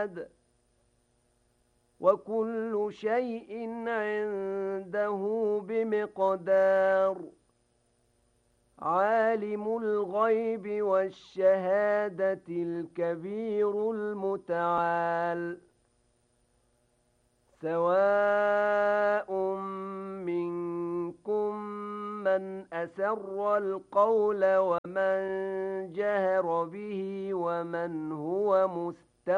أحد وكل شيء عنده بمقدار عالم الغيب والشهادة الكبير المتعال سواء منكم من أسر القول ومن جهر به ومن هو مستقيم